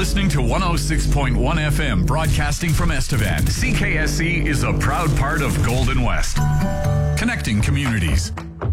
listening to 106.1 FM, broadcasting from Estevan. CKSC is a proud part of Golden West, connecting communities.